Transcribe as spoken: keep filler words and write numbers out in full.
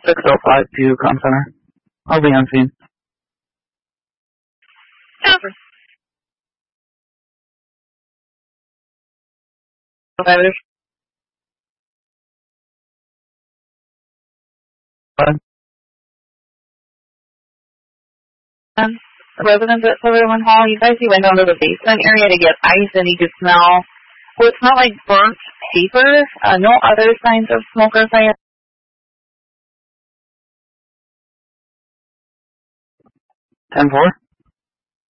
six oh five to Com Center. I'll be on scene. Over. Over. What? Um, residents at Silverman Hall, you guys, you went down to the basement area to get ice and you could smell, well, it smelled like burnt paper. Uh, no other signs of smoke or fire. ten four?